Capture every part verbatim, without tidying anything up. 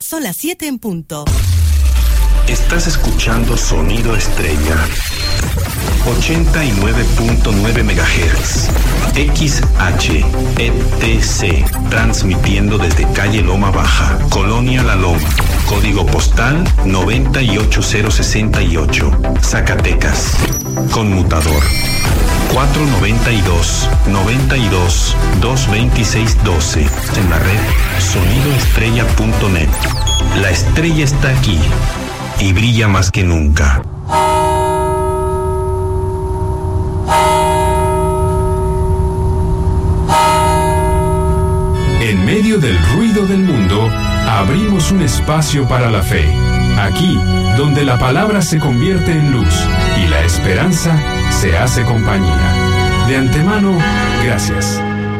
Son las siete en punto. Estás escuchando Sonido Estrella. ochenta y nueve punto nueve megahertz. X H E T C. Transmitiendo desde calle Loma Baja, Colonia La Loma. Código postal noventa y ocho cero sesenta y ocho. Zacatecas. Conmutador cuatro noventa y dos, noventa y dos, dos veintiséis doce. En la red sonido estrella punto net. La estrella está aquí y brilla más que nunca. En medio del ruido del mundo, abrimos un espacio para la fe. Aquí, donde la palabra se convierte en luz y la esperanza se hace compañía. De antemano, gracias.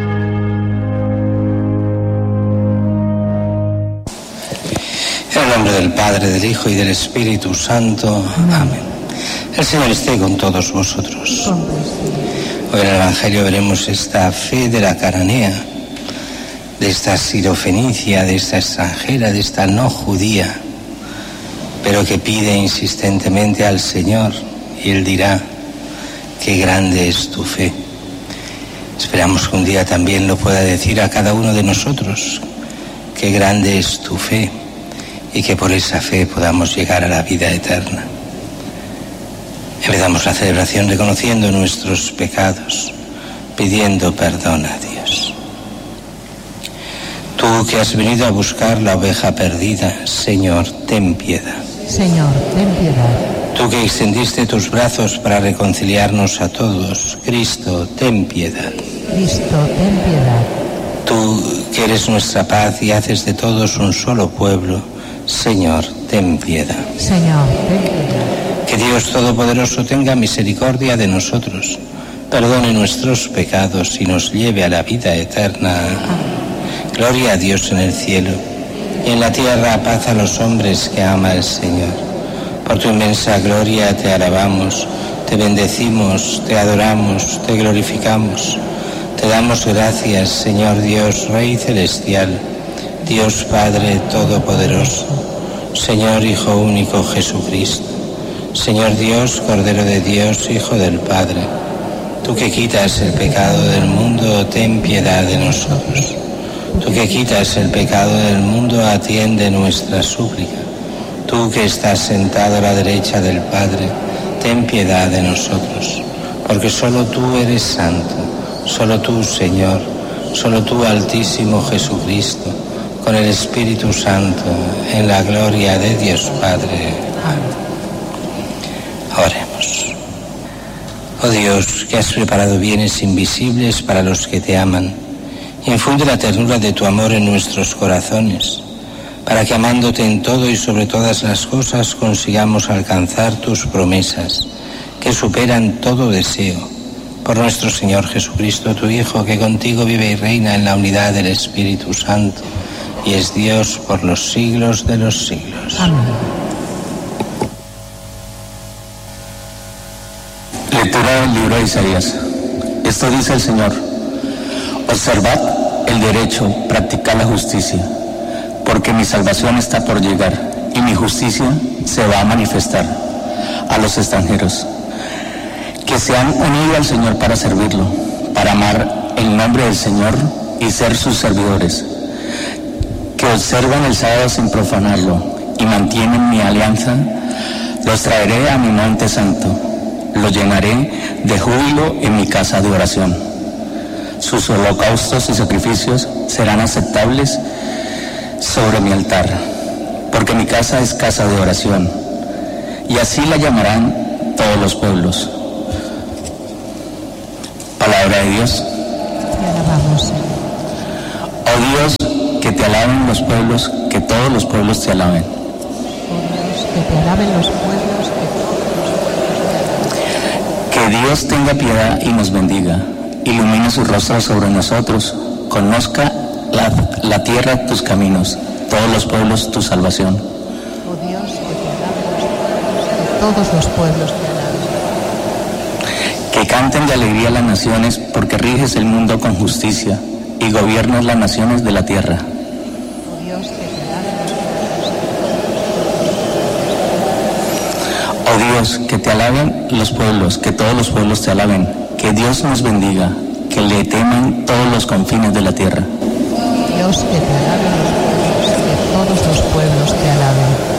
En el nombre del Padre, del Hijo y del Espíritu Santo. Amén. El Señor esté con todos vosotros. Hoy en el Evangelio veremos esta fe de la cananea, de esta sirofenicia, de esta extranjera, de esta no judía, pero que pide insistentemente al Señor, y Él dirá: qué grande es tu fe. Esperamos que un día también lo pueda decir a cada uno de nosotros: qué grande es tu fe, y que por esa fe podamos llegar a la vida eterna. Empezamos la celebración reconociendo nuestros pecados, pidiendo perdón a Dios. Tú que has venido a buscar la oveja perdida, Señor, ten piedad. Señor, ten piedad. Tú que extendiste tus brazos para reconciliarnos a todos, Cristo, ten piedad. Cristo, ten piedad. Tú que eres nuestra paz y haces de todos un solo pueblo, Señor, ten piedad. Señor, ten piedad. Que Dios Todopoderoso tenga misericordia de nosotros, perdone nuestros pecados y nos lleve a la vida eterna. Gloria a Dios en el cielo, y en la tierra paz a los hombres que ama el Señor. Por tu inmensa gloria te alabamos, te bendecimos, te adoramos, te glorificamos. Te damos gracias, Señor Dios, Rey celestial, Dios Padre Todopoderoso, Señor Hijo único Jesucristo, Señor Dios, Cordero de Dios, Hijo del Padre. Tú que quitas el pecado del mundo, ten piedad de nosotros. Tú que quitas el pecado del mundo, atiende nuestra súplica. Tú que estás sentado a la derecha del Padre, ten piedad de nosotros, porque solo tú eres santo, solo tú, Señor, solo tú, Altísimo Jesucristo, con el Espíritu Santo, en la gloria de Dios Padre. Amén. Oremos. Oh Dios, que has preparado bienes invisibles para los que te aman, infunde la ternura de tu amor en nuestros corazones, para que amándote en todo y sobre todas las cosas consigamos alcanzar tus promesas, que superan todo deseo. Por nuestro Señor Jesucristo, tu Hijo, que contigo vive y reina en la unidad del Espíritu Santo, y es Dios por los siglos de los siglos. Amén. Lectura del libro de Isaías. Esto dice el Señor: observad el derecho, practicad la justicia, porque mi salvación está por llegar y mi justicia se va a manifestar a los extranjeros, que se han unido al Señor para servirlo, para amar el nombre del Señor y ser sus servidores, que observan el sábado sin profanarlo y mantienen mi alianza. Los traeré a mi monte santo, lo llenaré de júbilo en mi casa de oración. Sus holocaustos y sacrificios serán aceptables sobre mi altar, porque mi casa es casa de oración, y así la llamarán todos los pueblos. Palabra de Dios. Te alabamos. Oh Dios, que te alaben los pueblos, que todos los pueblos te alaben. Oh Dios, que te alaben los pueblos, que todos los pueblos te alaben. Que Dios tenga piedad y nos bendiga, ilumine su rostro sobre nosotros, conozca la, la tierra tus caminos, todos los pueblos tu salvación. Oh Dios, que te alaben los pueblos, que todos los pueblos te alaben. Que canten de alegría las naciones, porque riges el mundo con justicia y gobiernas las naciones de la tierra. Oh Dios, que te alaben los pueblos, Oh Dios, que te alaben los pueblos, que todos los pueblos te alaben, que Dios nos bendiga, que le teman todos los confines de la tierra. Dios, que te alaben los pueblos, que todos los pueblos te alaben.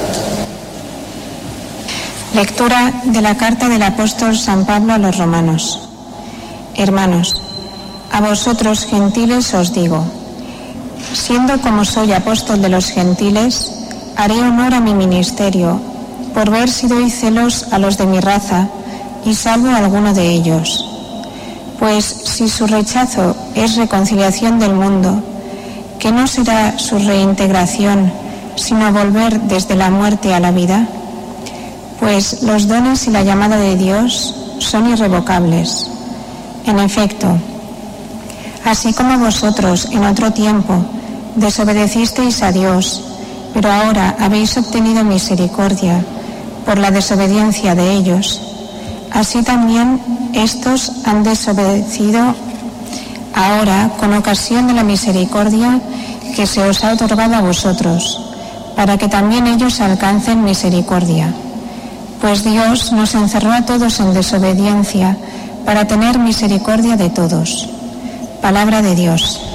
Lectura de la carta del apóstol San Pablo a los romanos. Hermanos, a vosotros gentiles os digo, siendo como soy apóstol de los gentiles, haré honor a mi ministerio, por ver si doy celos a los de mi raza y salvo a alguno de ellos. Pues si su rechazo es reconciliación del mundo, ¿qué no será su reintegración, sino volver desde la muerte a la vida? Pues los dones y la llamada de Dios son irrevocables. En efecto, así como vosotros en otro tiempo desobedecisteis a Dios, pero ahora habéis obtenido misericordia por la desobediencia de ellos, así también estos han desobedecido ahora con ocasión de la misericordia que se os ha otorgado a vosotros, para que también ellos alcancen misericordia. Pues Dios nos encerró a todos en desobediencia para tener misericordia de todos. Palabra de Dios.